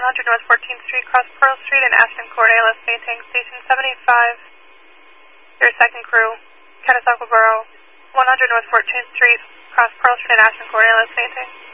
100 North 14th Street, cross Pearl Street and Ashton Court, ALS maintain station 785. Your second crew, Kennesaco Borough, 100 North 14th Street, cross Pearl Street and Ashton Court, ALS maintain.